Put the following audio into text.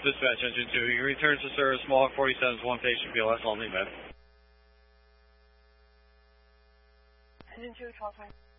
Dispatch, Engine 2. You return to service, Mohawk 47's one patient BLS only, man. Engine 2, 12